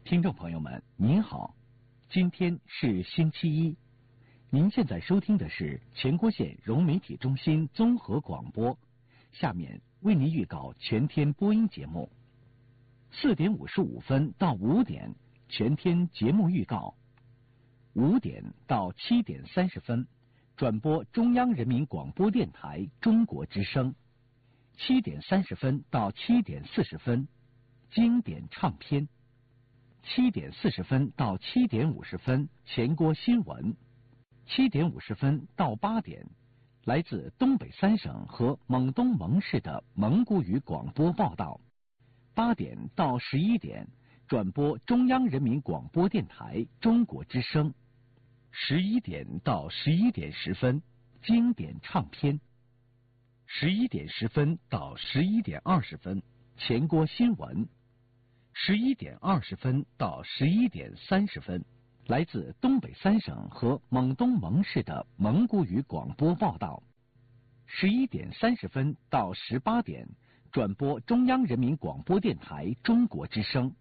听众朋友们，您好，今天是星期一，您现在收听的是全国县融媒体中心综合广播。下面为您预告全天播音节目：4点55分到5点全天节目预告；5点到7点30分转播中央人民广播电台中国之声；7点30分到7点40分经典唱片；7点40分到7点50分全国新闻；7点50分到8点来自东北3省和蒙东蒙市的蒙古语广播报道；8点到11点转播中央人民广播电台中国之声；11点到11点10分经典唱片；11点10分到11点20分全国新闻；11点20分到11点30分来自东北3省和蒙东蒙市的蒙古语广播报道；11点30分到18点转播中央人民广播电台中国之声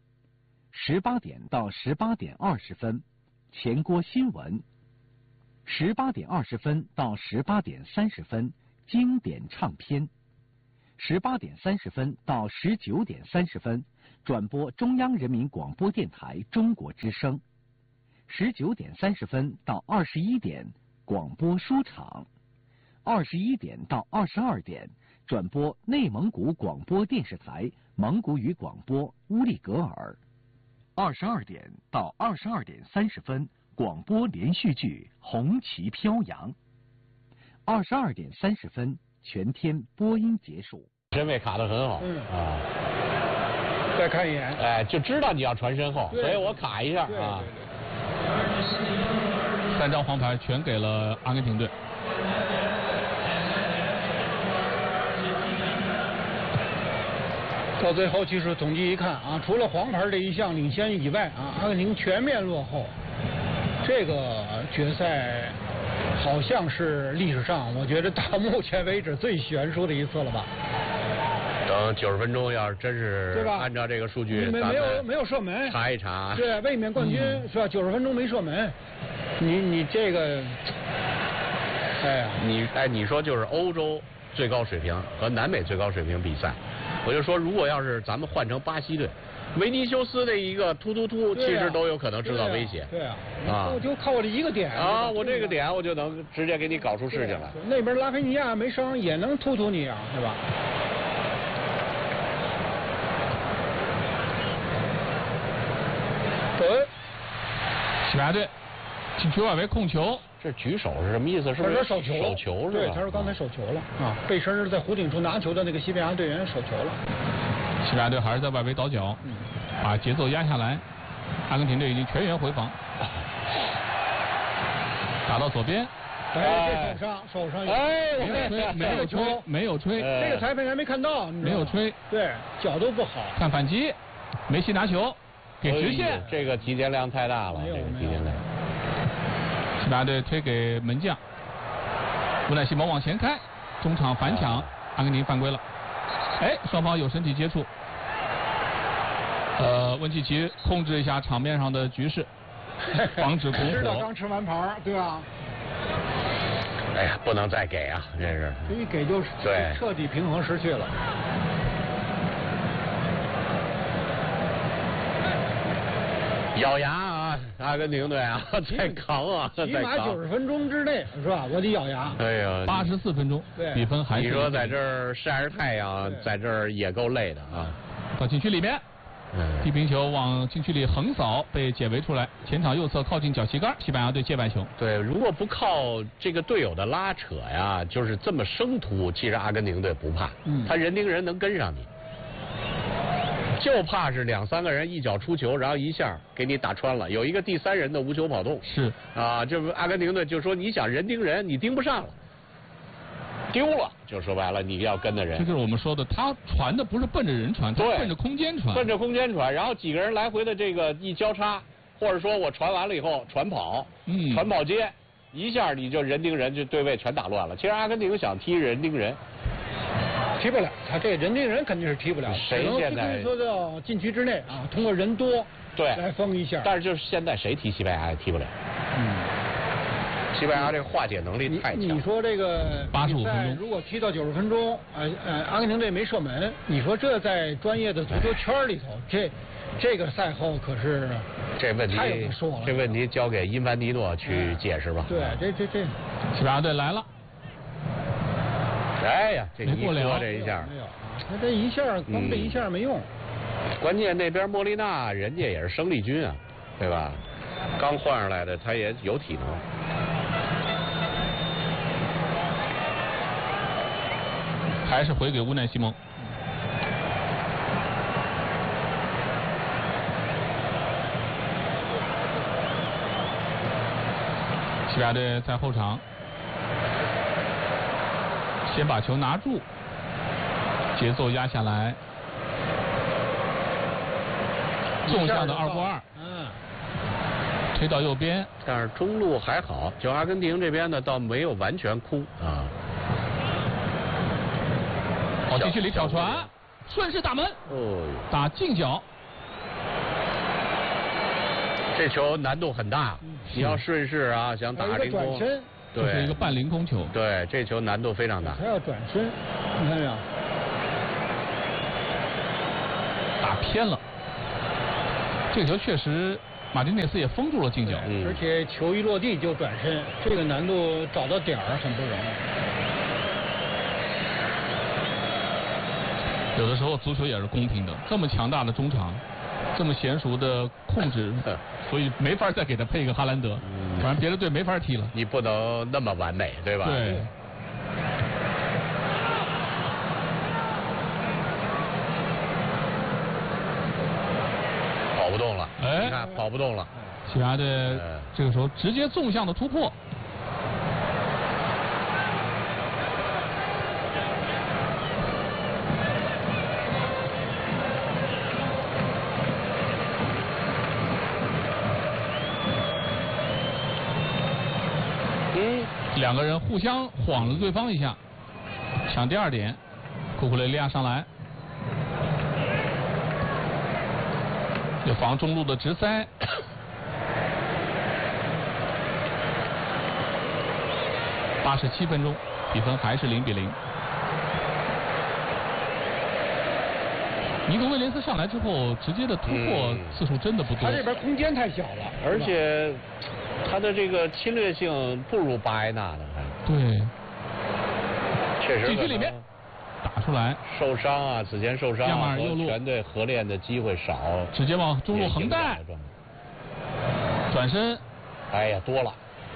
；18点到18点20分全国新闻；18点20分到18点30分经典唱片；18点30分到19点30分转播中央人民广播电台中国之声；19点30分到21点广播书场；21点到22点转播内蒙古广播电视台蒙古语广播乌力格尔；22点到22点30分广播连续剧红旗飘扬；22点30分全天播音结束。 身位卡得很好， 再看一眼， 哎，就知道你要传身后，所以我卡一下啊。 3张黄牌全给了阿根廷队。 到最后技术统计一看啊，除了黄牌这一项领先以外啊，阿根廷全面落后。这个决赛好像是历史上我觉得到目前为止最悬殊的一次了吧。 等90分钟，要是真是按照这个数据， 没有射门， 查一查。 对，卫冕冠军是吧？90分钟没射门，你这个，哎呀， 你说就是欧洲最高水平和南美最高水平比赛，我就说如果要是咱们换成巴西队，维尼修斯的一个突，其实都有可能制造威胁。 对啊，就靠我这一个点啊，我这个点我就能直接给你搞出事情来。 那边拉菲尼亚没伤也能突你啊，对吧？ 西班牙队禁区外围控球， 这举手是什么意思？是不是手球？ 手球是吧？ 对，他说刚才手球了啊，背身在弧顶处拿球的那个西班牙队员手球了。 西班牙队还是在外围倒脚，把节奏压下来。阿根廷队已经全员回防，打到左边。 哎，手上， 哎，没有吹， 这个裁判还没看到， 没有吹， 对，脚都不好。 看反击，梅西拿球。给直线， 这个提前量太大了，这个提前量。 西班牙队推给门将，乌奈西蒙往前开，中场反抢，阿根廷犯规了。哎，双方有身体接触。温契奇控制一下场面上的局势，防止拱火。 知道刚吃完盘，对吧？ 哎呀，不能再给啊，这是。 一给就彻底平衡失去了。 咬牙啊，阿根廷队啊，再扛啊， 起码90分钟之内是吧？我得咬牙。 哎呀 ，84分钟，比分还是。 你说在这儿晒着太阳，在这儿也够累的啊。 到禁区里面，地平球往禁区里横扫，被解围出来，前场右侧靠近脚旗杆，西班牙队接白球。 对，如果不靠这个队友的拉扯呀，就是这么生突，其实阿根廷队不怕，他人盯人能跟上你。就怕是2、3个人一脚出球，然后一下给你打穿了，有一个第3人的无球跑动。 是啊，就是阿根廷队就说你想人盯人，你盯不上了，丢了，就说白了你要跟的人。 这就是我们说的，他传的不是奔着人传，他奔着空间传。 奔着空间传，然后几个人来回的这个一交叉，或者说我传完了以后传跑，传跑接，一下你就人盯人，就对位全打乱了。其实阿根廷想踢人盯人。 踢不了，他这人盯人肯定是踢不了， 谁现在说到禁区之内啊，通过人多对来封一下。 但是就是现在谁踢西班牙也踢不了。西班牙这个化解能力太强。 你说这个 85分钟， 如果踢到90分钟，阿根廷队没射门，你说这在专业的足球圈里头，这个赛后可是这问题太有说了。 这问题交给因凡蒂诺去解释吧。 对，这西班牙队来了。 哎呀，这一说这一下没有，他这一下光这一下没用。 关键那边莫莉纳人家也是生力军啊，对吧？刚换上来的他也有体能。 还是回给乌奈西蒙。西班牙队在后场，先把球拿住，节奏压下来，纵向的2过2，推到右边。 但是中路还好，就阿根廷这边呢倒没有完全哭啊。 近距离挑传，顺势打门，打近角。 这球难度很大，你要顺势啊，想打凌空， 对，是一个半凌空球。 对，这球难度非常大。 还要转身，你看没有？ 打偏了。这个球确实，马丁内斯也封住了近角， 而且球一落地就转身，这个难度找到点儿很不容易。 有的时候足球也是公平的，这么强大的中场，这么娴熟的控制，所以没法再给他配一个哈兰德，反正别的队没法踢了。 你不能那么完美，对吧？ 对。 跑不动了，你看跑不动了。 西班牙队这个时候直接纵向的突破。两个人互相晃了对方一下，抢第2点，库库雷利亚上来，要防中路的直塞。87分钟，比分还是0-0。尼克威廉斯上来之后，直接的突破次数真的不多。 他这边空间太小了， 而且他的这个侵略性不如巴埃纳的。 对， 确实。 禁区里面打出来， 受伤啊，此前受伤， 亚马尔右路全队合练的机会少， 直接往中路横带，转身， 哎呀，多了，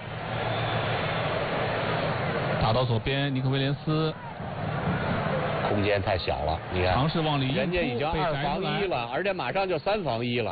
打到左边，尼克威廉斯。 空间太小了，你看， 尝试往里， 人家已经2防1了，而且马上就3防1了。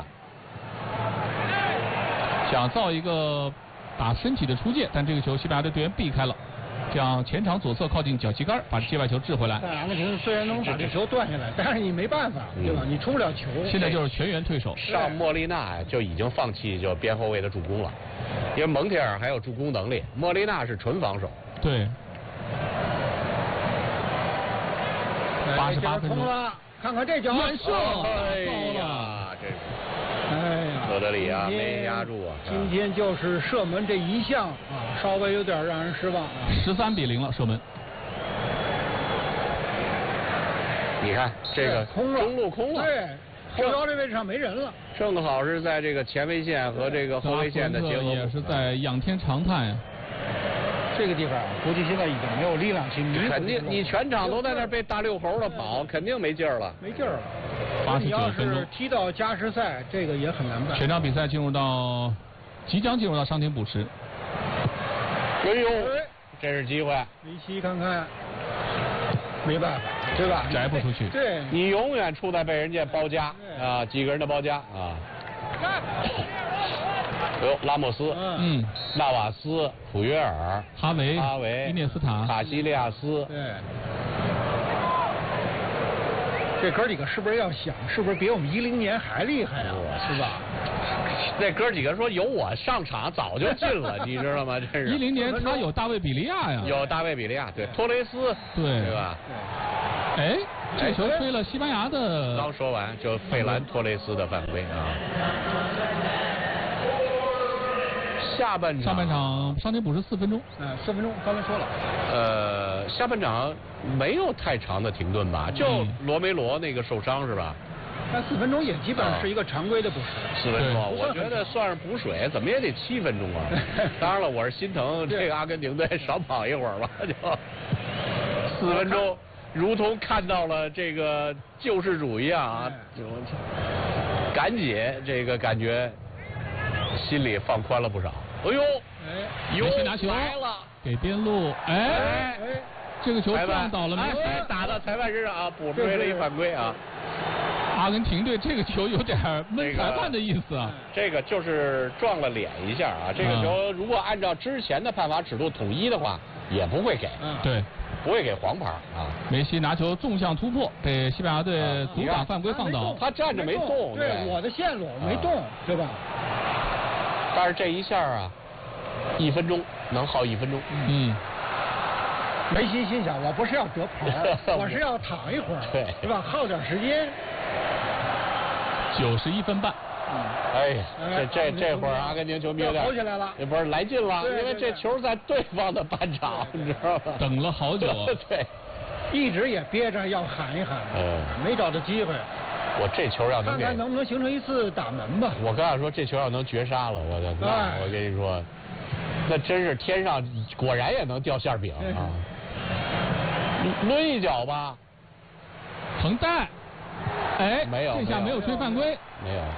想造一个打身体的出界，但这个球西班牙队队员避开了，这样前场左侧靠近脚旗杆，把界外球掷回来。 阿根廷虽然能把这球断下来，但是你没办法，对吧？你出不了球。 现在就是全员退守。 上莫莉纳就已经放弃就边后卫的助攻了，因为蒙铁尔还有助攻能力，莫莉纳是纯防守。 对。88分钟， 看看这脚远射， 哎呀，这是， 哎呀， 罗德里啊，没压住啊。 今天就是射门这一项啊，稍微有点让人失望啊。 13-0了，射门。 你看这个空了， 中路空了， 对，后腰这位置上没人了。 正好是在这个前卫线和这个后卫线的结合， 也是在仰天长叹呀。 这个地方估计现在已经没有力量去弥补。 肯定，你全场都在那被大六猴的跑，肯定没劲儿了。 没劲儿了。 89分钟， 踢到加时赛，这个也很难办。 全场比赛即将进入到伤停补时。 哎呦，这是机会。 梅西看看，没办法，对吧？ 摘不出去。 对， 你永远处在被人家包夹啊，几个人的包夹啊。拉莫斯，纳瓦斯、普约尔、 哈维、伊涅斯塔、 卡西利亚斯。 对，这哥几个是不是要想，是不是比我们10年还厉害啊？是吧？ 那哥几个说有我上场早就进了，你知道吗？这是 10年他有大卫比利亚呀， 有大卫比利亚，对，托雷斯，对吧？ 哎，这球吹了西班牙的。 刚说完就费兰托雷斯的犯规啊。上半场伤停补时4分钟 ，4分钟，刚才说了。 下半场没有太长的停顿吧？就罗梅罗那个受伤是吧？ 那4分钟也基本上是一个常规的补时。 4分钟，我觉得算是补水，怎么也得7分钟啊。当然了，我是心疼这个阿根廷队少跑一会儿吧，就4分钟，如同看到了这个救世主一样啊！赶紧这个感觉心里放宽了不少。哎呦， 梅西拿球来了， 给边路，这个球撞倒了梅西， 打到裁判身上啊，补吹了一犯规啊。 阿根廷队这个球有点闷裁判的意思啊。 这个就是撞了脸一下啊。这个球如果按照之前的判罚尺度统一的话，也不会给。 对， 不会给黄牌啊。 梅西拿球纵向突破，被西班牙队阻挡犯规放倒。 他站着没动。 对，我的线路没动，对吧？ 但是这一下啊，1分钟能耗1分钟。 梅西心想，我不是要得牌，我是要躺一会儿，对吧？耗点时间。 91分半。 哎呀，这会儿阿根廷球迷有点跑起来了， 也不是来劲了，因为这球在对方的半场，你知道吗？ 等了好久。 对， 一直也憋着要喊一喊，没找到机会。 我这球要能给， 看看能不能形成一次打门吧。 我刚才说这球要能绝杀了，我跟你说，那真是天上果然也能掉馅饼啊！抡一脚吧， 恒大， 没有， 这下没有吹犯规， 没有，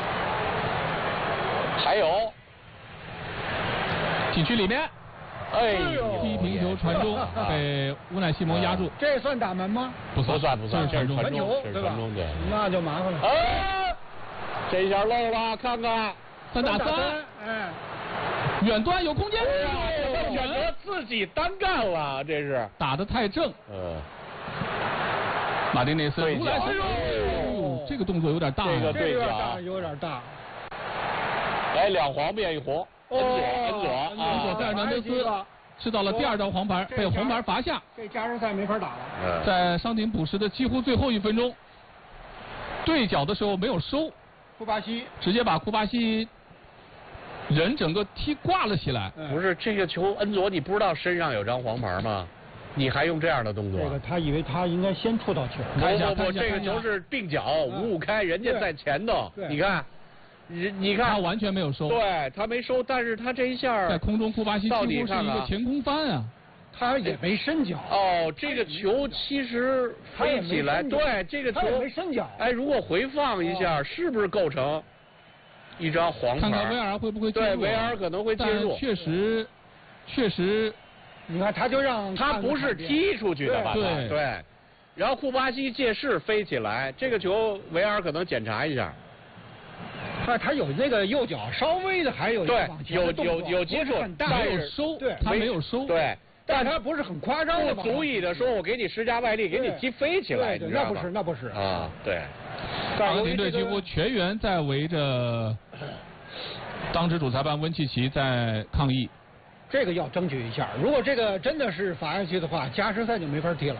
还有禁区里面，踢平球传中，被乌奈西蒙压住。 这算打门吗？ 不算， 这是传中， 传球对吧？那就麻烦了。 这一下漏了，看看 3打3，远端有空间， 选择自己单干了，这是打得太正。马丁内斯对角， 这个动作有点大， 这个对角有点大。 来2黄变1红，恩佐费尔南德斯吃到了第2张黄牌，被红牌罚下。 这加时赛没法打了。 在伤停补时的几乎最后1分钟，对角的时候没有收， 库巴西直接把库巴西人整个踢挂了起来。 不是这个球，恩佐你不知道身上有张黄牌吗？你还用这样的动作？ 这个他以为他应该先触到球。 不，这个球是并脚5-5开，人家在前头，你看。你看他完全没有收， 对他没收，但是他这一下在空中，库巴西几乎是一个前空翻啊， 他也没伸脚。 这个球其实飞起来，对这个球没伸脚。 如果回放一下，是不是构成一张黄牌？ 看看维尔会不会介入？ 对，维尔可能会介入。 确实， 你看他就让他不是踢出去的吧？对。然后库巴西借势飞起来，这个球维尔可能检查一下。 他有那个右脚稍微的还有对有接触， 没有收，他没有收， 对， 但他不是很夸张的， 不足以的说我给你施加外力，给你踢飞起来， 对，那不是啊，对。 阿根廷队几乎全员在围着当值主裁判温契奇在抗议， 这个要争取一下，如果这个真的是罚下去的话，加时赛就没法踢了。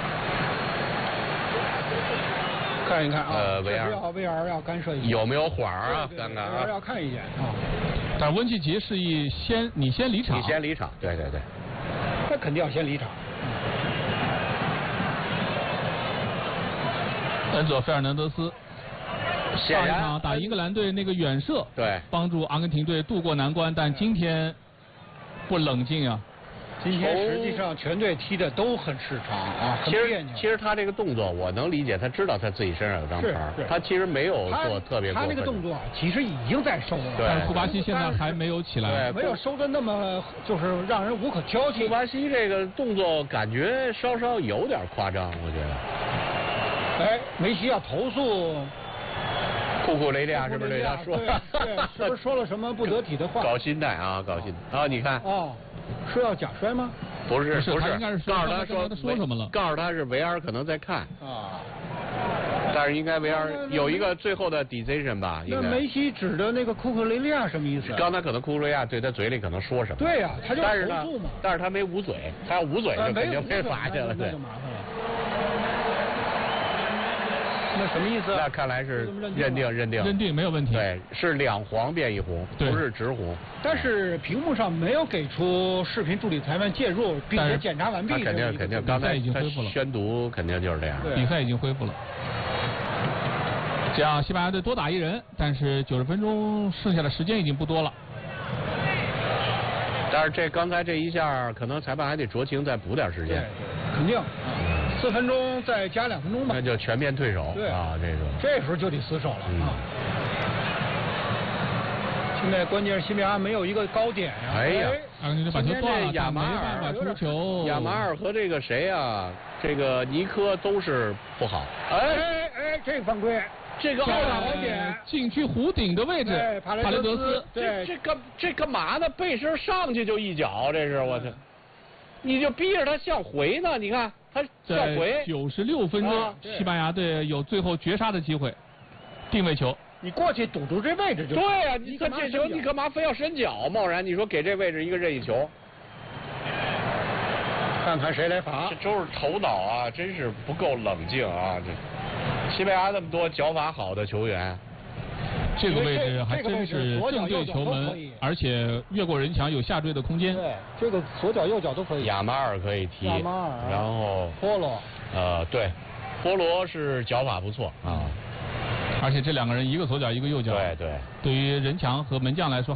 看一看啊，维尔要干涉一下， 有没有缓啊？看看维尔要看一眼啊。 但温契奇示意你先离场， 对， 他肯定要先离场。 恩佐费尔南德斯上一场打英格兰队那个远射， 对， 帮助阿根廷队渡过难关，但今天不冷静啊。 今天实际上全队踢的都很失常啊， 其实他这个动作我能理解，他知道他自己身上有张牌，他其实没有做特别过分。 他那个动作其实已经在收了， 但是库巴西现在还没有起来， 没有收的那么就是让人无可挑剔。 库巴西这个动作感觉稍稍有点夸张，我觉得。梅西要投诉库库雷利亚是不是对他说？ 对，是不是说了什么不得体的话？ 搞心态啊，搞心态啊！你看说要假摔吗？ 不是， 他应该是告诉他说什么了？ 告诉他是维尔可能在看但是应该维尔有一个最后的 decision 吧？ 那梅西指的那个库克雷利亚什么意思？ 刚才可能库克雷利亚对他嘴里可能说什么？ 对呀，他就投诉嘛。 但是他没捂嘴，他要捂嘴就肯定被罚去了，对。 那就麻烦了。 那什么意思？ 那看来是认定没有问题。 对，是2黄变1红，不是直红。 但是屏幕上没有给出视频助理裁判介入，并且检查完毕。 肯定，刚才已经恢复了。 宣读肯定就是这样。 比赛已经恢复了。这样西班牙队多打1人，但是90分钟剩下的时间已经不多了。 但是刚才这一下，可能裁判还得酌情再补点时间。 肯定，4分钟再加2分钟吧。 那就全面退守啊， 这时候就得死守了啊。现在关键是西班牙没有一个高点呀。 哎呀， 阿根廷把球断了， 亚马尔没办法出球。 亚马尔和这个谁啊，这个尼科都是不好。 这个犯规。 这个禁区弧顶的位置， 帕雷德斯， 这干嘛呢？背身上去就一脚，这是我操！你就逼着他向回呢？你看他向回。 96分钟，西班牙队有最后绝杀的机会，定位球。 你过去堵住这位置就。 对呀，他这球你干嘛非要伸脚？贸然你说给这位置一个任意球， 看看谁来罚。 这周是头脑啊，真是不够冷静啊！这。西班牙那么多脚法好的球员， 这个位置还真是正对球门，而且越过人墙有下坠的空间。 对，这个左脚右脚都可以。 亚马尔可以踢，然后波罗， 对，波罗是脚法不错啊， 而且这2个人一个左脚一个右脚， 对， 对于人墙和门将来说。